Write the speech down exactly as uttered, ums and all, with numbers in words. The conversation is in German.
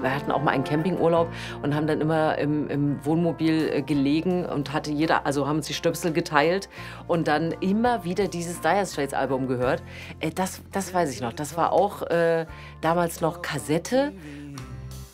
wir hatten auch mal einen Campingurlaub und haben dann immer im im Wohnmobil, äh, gelegen und hatte jeder also, haben uns die Stöpsel geteilt und dann immer wieder dieses Dire Straits Album gehört. Äh, das das weiß ich noch. Das war auch, äh, damals noch Kassette